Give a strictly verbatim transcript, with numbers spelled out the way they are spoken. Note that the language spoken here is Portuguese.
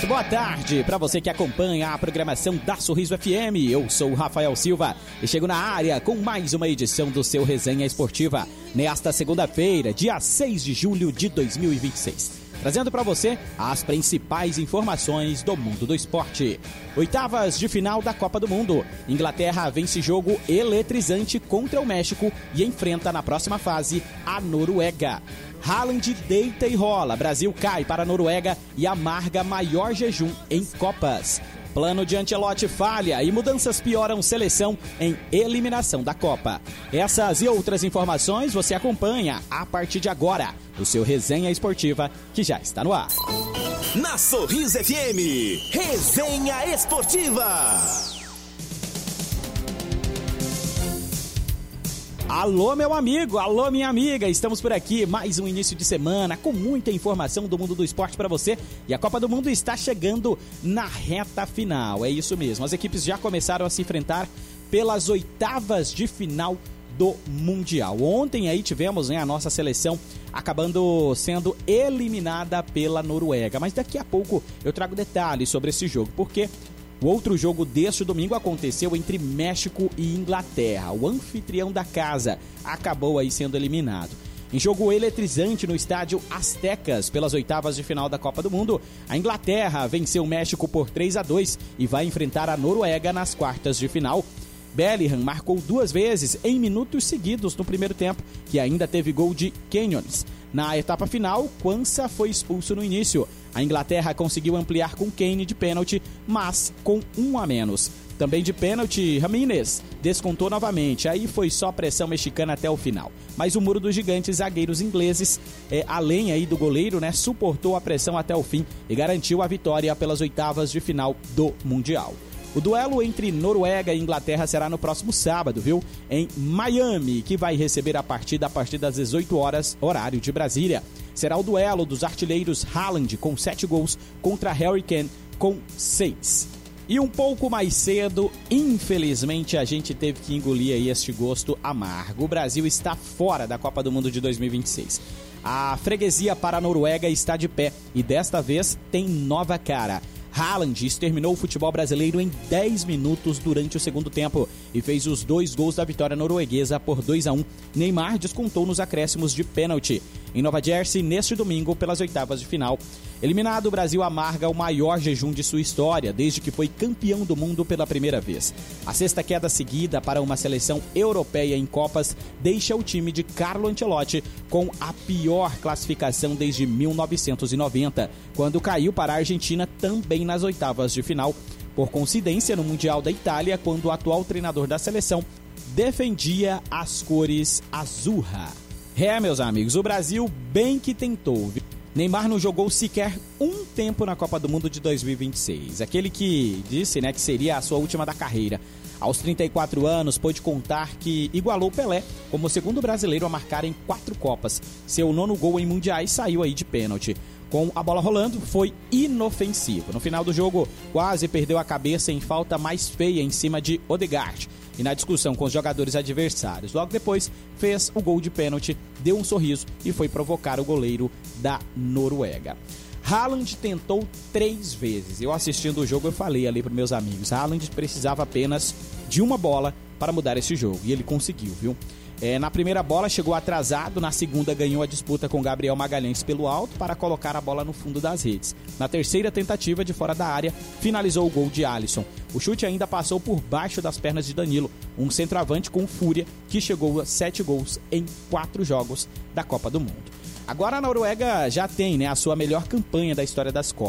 boa tarde para você que acompanha a programação da Sorriso F M. Eu sou o Rafael Silva e chego na área com mais uma edição do seu Resenha Esportiva, nesta segunda-feira, dia seis de julho de dois mil e vinte e seis. Trazendo para você as principais informações do mundo do esporte. Oitavas de final da Copa do Mundo. Inglaterra vence jogo eletrizante contra o México e enfrenta na próxima fase a Noruega. Haaland deita e rola. Brasil cai para a Noruega e amarga maior jejum em Copas. Plano de Ancelotti falha e mudanças pioram seleção em eliminação da Copa. Essas e outras informações você acompanha a partir de agora. O seu Resenha Esportiva, que já está no ar. Na Sorriso F M, Resenha Esportiva. Alô, meu amigo, alô, minha amiga, estamos por aqui, mais um início de semana com muita informação do mundo do esporte para você, e a Copa do Mundo está chegando na reta final, é isso mesmo, as equipes já começaram a se enfrentar pelas oitavas de final do Mundial. Ontem aí tivemos, né, a nossa seleção acabando sendo eliminada pela Noruega, mas daqui a pouco eu trago detalhes sobre esse jogo, porque o outro jogo deste domingo aconteceu entre México e Inglaterra. O anfitrião da casa acabou aí sendo eliminado. Em jogo eletrizante no estádio Aztecas, pelas oitavas de final da Copa do Mundo, a Inglaterra venceu o México por três a dois e vai enfrentar a Noruega nas quartas de final. Bellingham marcou duas vezes em minutos seguidos no primeiro tempo, que ainda teve gol de Canyons. Na etapa final, Quansah foi expulso no início. A Inglaterra conseguiu ampliar com Kane de pênalti, mas com um a menos. Também de pênalti, Ramírez descontou novamente. Aí foi só pressão mexicana até o final. Mas o muro dos gigantes, zagueiros ingleses, é, além aí do goleiro, né, suportou a pressão até o fim e garantiu a vitória pelas oitavas de final do Mundial. O duelo entre Noruega e Inglaterra será no próximo sábado, viu? Em Miami, que vai receber a partida a partir das dezoito horas, horário de Brasília. Será o duelo dos artilheiros Haaland com sete gols contra Harry Kane com seis. E um pouco mais cedo, infelizmente, a gente teve que engolir aí este gosto amargo. O Brasil está fora da Copa do Mundo de dois mil e vinte e seis. A freguesia para a Noruega está de pé e desta vez tem nova cara. Haaland exterminou o futebol brasileiro em dez minutos durante o segundo tempo e fez os dois gols da vitória norueguesa por dois a um. Neymar descontou nos acréscimos de pênalti. Em Nova Jersey, neste domingo, pelas oitavas de final. Eliminado, o Brasil amarga o maior jejum de sua história, desde que foi campeão do mundo pela primeira vez. A sexta queda seguida para uma seleção europeia em Copas deixa o time de Carlo Ancelotti com a pior classificação desde mil novecentos e noventa, quando caiu para a Argentina também nas oitavas de final. Por coincidência, no Mundial da Itália, quando o atual treinador da seleção defendia as cores azurra. É, meus amigos, o Brasil bem que tentou. Neymar não jogou sequer um tempo na Copa do Mundo de dois mil e vinte e seis. Aquele que disse, né, que seria a sua última da carreira. Aos trinta e quatro anos, pôde contar que igualou Pelé como o segundo brasileiro a marcar em quatro Copas. Seu nono gol em mundiais saiu aí de pênalti. Com a bola rolando, foi inofensivo. No final do jogo, quase perdeu a cabeça em falta mais feia em cima de Odegaard. E na discussão com os jogadores adversários. Logo depois, fez o gol de pênalti, deu um sorriso e foi provocar o goleiro da Noruega. Haaland tentou três vezes. Eu assistindo o jogo, eu falei ali para meus amigos, Haaland precisava apenas de uma bola para mudar esse jogo. E ele conseguiu, viu? É, na primeira bola chegou atrasado, na segunda ganhou a disputa com Gabriel Magalhães pelo alto para colocar a bola no fundo das redes. Na terceira tentativa de fora da área, finalizou o gol de Alisson. O chute ainda passou por baixo das pernas de Danilo, um centroavante com fúria que chegou a sete gols em quatro jogos da Copa do Mundo. Agora a Noruega já tem, né, a sua melhor campanha da história das Copas.